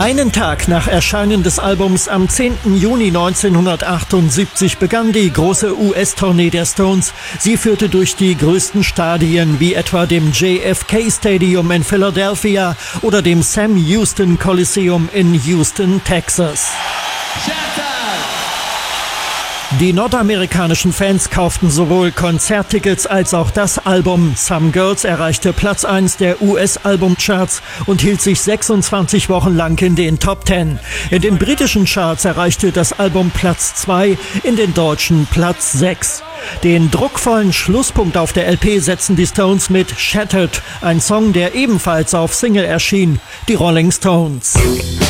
Einen Tag nach Erscheinen des Albums am 10. Juni 1978 begann die große US-Tournee der Stones. Sie führte durch die größten Stadien wie etwa dem JFK Stadium in Philadelphia oder dem Sam Houston Coliseum in Houston, Texas. Die nordamerikanischen Fans kauften sowohl Konzerttickets als auch das Album. Some Girls erreichte Platz 1 der US-Albumcharts und hielt sich 26 Wochen lang in den Top 10. In den britischen Charts erreichte das Album Platz 2, in den deutschen Platz 6. Den druckvollen Schlusspunkt auf der LP setzen die Stones mit Shattered, ein Song, der ebenfalls auf Single erschien, die Rolling Stones.